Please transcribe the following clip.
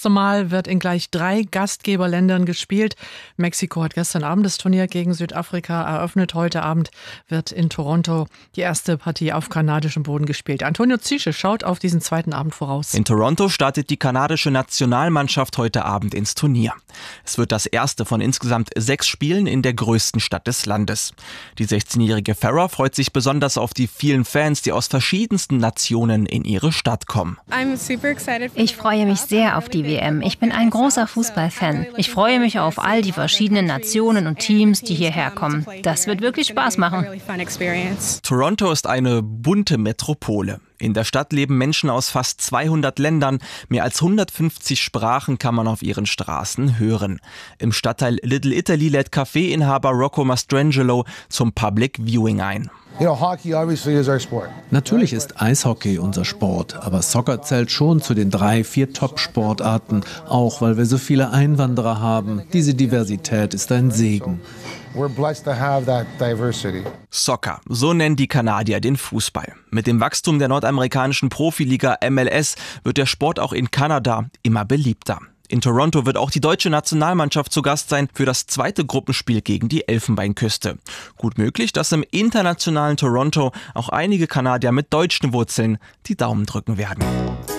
erste Mal wird in gleich 3 Gastgeberländern gespielt. Mexiko hat gestern Abend das Turnier gegen Südafrika eröffnet. Heute Abend wird in Toronto die erste Partie auf kanadischem Boden gespielt. Antonio Zische schaut auf diesen zweiten Abend voraus. In Toronto startet die kanadische Nationalmannschaft heute Abend ins Turnier. Es wird das erste von insgesamt 6 Spielen in der größten Stadt des Landes. Die 16-jährige Farah freut sich besonders auf die vielen Fans, die aus verschiedensten Nationen in ihre Stadt kommen. Ich freue mich sehr auf die WM. Ich bin ein großer Fußballfan. Ich freue mich auf all die verschiedenen Nationen und Teams, die hierher kommen. Das wird wirklich Spaß machen. Toronto ist eine bunte Metropole. In der Stadt leben Menschen aus fast 200 Ländern. Mehr als 150 Sprachen kann man auf ihren Straßen hören. Im Stadtteil Little Italy lädt Café-Inhaber Rocco Mastrangelo zum Public Viewing ein. Natürlich ist Eishockey unser Sport, aber Soccer zählt schon zu den 3-4 Top-Sportarten, auch weil wir so viele Einwanderer haben. Diese Diversität ist ein Segen. Soccer, so nennen die Kanadier den Fußball. Mit dem Wachstum der nordamerikanischen Profiliga MLS wird der Sport auch in Kanada immer beliebter. In Toronto wird auch die deutsche Nationalmannschaft zu Gast sein für das zweite Gruppenspiel gegen die Elfenbeinküste. Gut möglich, dass im internationalen Toronto auch einige Kanadier mit deutschen Wurzeln die Daumen drücken werden.